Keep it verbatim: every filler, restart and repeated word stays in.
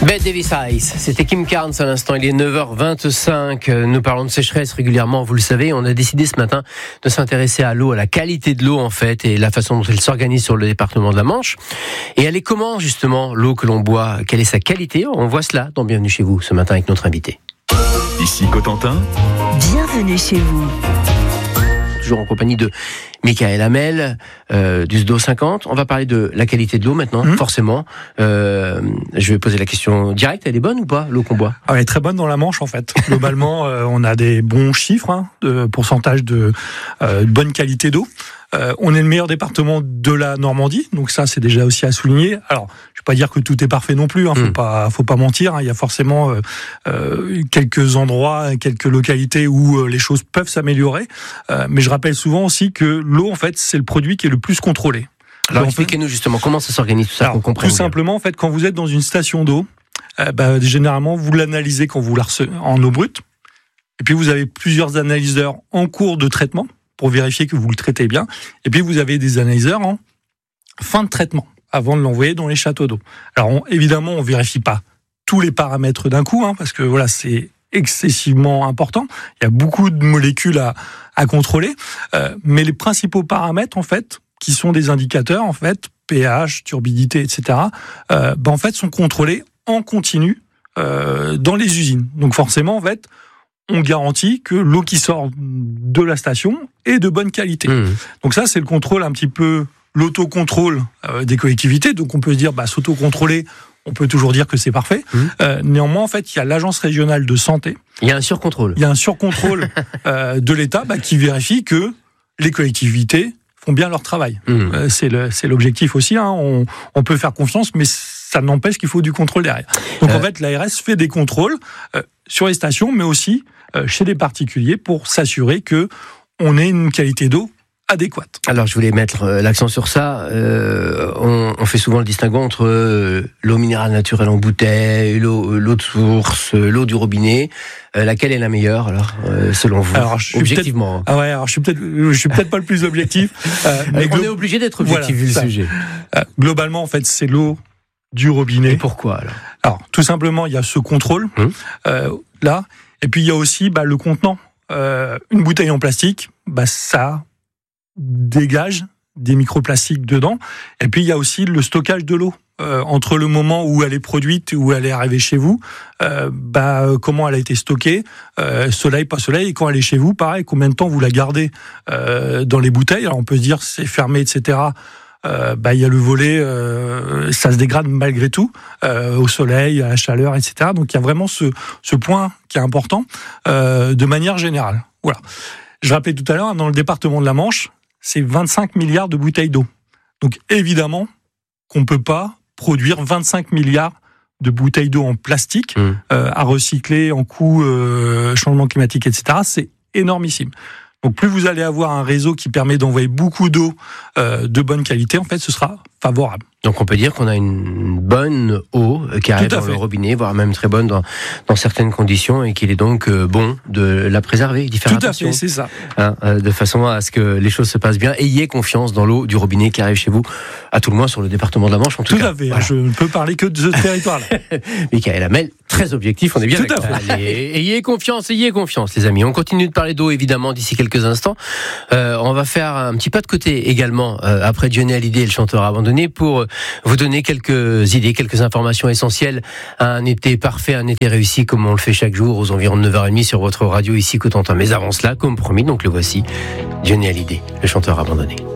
Bette Davis Ice, c'était Kim Carnes à l'instant, il est neuf heures vingt-cinq, nous parlons de sécheresse régulièrement, vous le savez, on a décidé ce matin de s'intéresser à l'eau, à la qualité de l'eau en fait, et la façon dont elle s'organise sur le département de la Manche. Et elle est comment justement l'eau que l'on boit, quelle est sa qualité? On voit cela dans Bienvenue chez vous ce matin avec notre invité. Ici Cotentin. Bienvenue chez vous. Toujours en compagnie de Michael Hamel, euh, du S D O cinquante. On va parler de la qualité de l'eau maintenant, mmh. forcément. Euh, je vais poser la question directe. Elle est bonne ou pas, l'eau qu'on boit? Elle est très bonne dans la Manche, en fait. Globalement, euh, on a des bons chiffres, hein, de pourcentage de, euh, de bonne qualité d'eau. Euh, on est le meilleur département de la Normandie, donc ça c'est déjà aussi à souligner. Alors, je vais pas dire que tout est parfait non plus, hein, faut mmh. pas, faut pas mentir. Hein, il y a forcément euh, euh, quelques endroits, quelques localités où euh, les choses peuvent s'améliorer. Euh, mais je rappelle souvent aussi que l'eau, en fait, c'est le produit qui est le plus contrôlé. Alors, expliquez-nous justement comment ça s'organise tout ça, Alors, qu'on comprenne. Tout simplement, en fait, quand vous êtes dans une station d'eau, euh, bah, généralement vous l'analysez quand vous la recevez en eau brute, et puis vous avez plusieurs analyseurs en cours de traitement pour vérifier que vous le traitez bien. Et puis, vous avez des analyseurs en fin de traitement, avant de l'envoyer dans les châteaux d'eau. Alors, on, évidemment, on vérifie pas tous les paramètres d'un coup, hein, parce que voilà, c'est excessivement important. Il y a beaucoup de molécules à, à contrôler. Euh, mais les principaux paramètres, en fait, qui sont des indicateurs, en fait, pH, turbidité, et cetera, euh, ben, en fait, sont contrôlés en continu euh, dans les usines. Donc, forcément, en fait, on garantit que l'eau qui sort de la station est de bonne qualité. Mmh. Donc ça, c'est le contrôle un petit peu, l'autocontrôle euh, des collectivités. Donc on peut se dire, bah, s'autocontrôler, on peut toujours dire que c'est parfait. Mmh. Euh, néanmoins, en fait, il y a l'agence régionale de santé. Il y a un surcontrôle. Il y a un surcontrôle euh, de l'État bah, qui vérifie que les collectivités font bien leur travail. Mmh. Euh, c'est, le, c'est l'objectif aussi. Hein. On, on peut faire confiance, mais ça n'empêche qu'il faut du contrôle derrière. Donc euh... en fait, l'A R S fait des contrôles euh, sur les stations, mais aussi euh, chez les particuliers pour s'assurer que on ait une qualité d'eau adéquate. Alors je voulais mettre l'accent sur ça. Euh, on, on fait souvent le distinguo entre euh, l'eau minérale naturelle en bouteille, l'eau, l'eau de source, l'eau du robinet. Euh, laquelle est la meilleure alors, euh, selon vous, alors, je objectivement? Ah ouais, alors je suis peut-être, je suis peut-être pas le plus objectif. Euh, mais on glo- est obligé d'être objectif voilà, vu le ça. sujet. Euh, globalement, en fait, c'est l'eau du robinet. Et pourquoi alors? Alors, tout simplement, il y a ce contrôle hum. euh, là, et puis il y a aussi bah, le contenant. Euh, une bouteille en plastique, bah ça dégage des microplastiques dedans. Et puis il y a aussi le stockage de l'eau. Euh, entre le moment où elle est produite, où elle est arrivée chez vous, euh, bah, comment elle a été stockée, euh, soleil, pas soleil, et quand elle est chez vous, pareil, combien de temps vous la gardez euh, dans les bouteilles. Alors on peut se dire c'est fermé, et cetera. Euh, bah, il y a le volet, euh, ça se dégrade malgré tout, euh, au soleil, à la chaleur, et cetera. Donc il y a vraiment ce, ce point qui est important euh, de manière générale. Voilà. Je rappelais tout à l'heure, dans le département de la Manche, c'est vingt-cinq milliards de bouteilles d'eau. Donc évidemment qu'on ne peut pas produire vingt-cinq milliards de bouteilles d'eau en plastique mmh. euh, à recycler en coût euh, changement climatique, et cetera. C'est énormissime. Donc plus vous allez avoir un réseau qui permet d'envoyer beaucoup d'eau euh, de bonne qualité, en fait, ce sera favorable. Donc on peut dire qu'on a une bonne eau qui arrive dans le robinet, voire même très bonne dans, dans certaines conditions, et qu'il est donc euh, bon de la préserver, d'y faire Tout attention. Tout à fait, c'est ça. Hein, euh, de façon à ce que les choses se passent bien. Ayez confiance dans l'eau du robinet qui arrive chez vous, à tout le moins sur le département de la Manche en tout, tout cas. Tout à fait, voilà. Je ne peux parler que de ce territoire-là. Michael Hamel, très objectif, on est bien tout d'accord. À fait. Allez, ayez confiance, ayez confiance les amis. On continue de parler d'eau évidemment d'ici quelques instants. Euh, on va faire un petit pas de côté également, euh, après Johnny Hallyday et le chanteur abandonné, pour vous donner quelques idées, quelques informations essentielles à un été parfait, un été réussi, comme on le fait chaque jour aux environs de neuf heures trente sur votre radio ici Cotentin. Mais avant cela, comme promis, donc le voici, Johnny Hallyday, le chanteur abandonné.